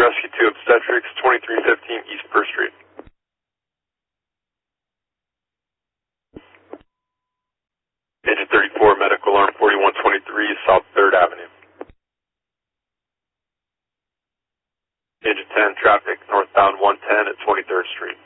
Rescue 2 Obstetrics, 2315 East First Street. Agent 34, medical alarm 4123 South 3rd Avenue. Agent 10, traffic northbound 110 at 23rd Street.